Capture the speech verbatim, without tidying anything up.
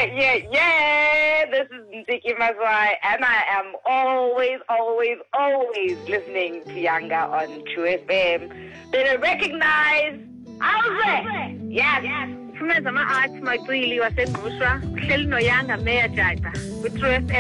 Yeah, yeah, yeah. This is Ntiki Mazwai, and I am always, always, always listening to Yanga on True F M. Better recognize Alze. Yes. Yes. Tumeza ma-arts magcwili wasengqushwa uhleli noyanga meya jada ku-True F M.